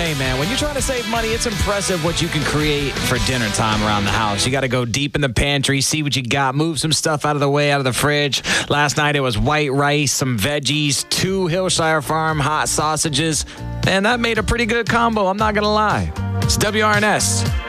Hey, man, when you're trying to save money, it's impressive what you can create for dinner time around the house. You got to go deep in the pantry, see what you got, move some stuff out of the way, out of the fridge. Last night, it was white rice, some veggies, 2 Hillshire Farm hot sausages. Man, that made a pretty good combo. I'm not going to lie. It's WRNS.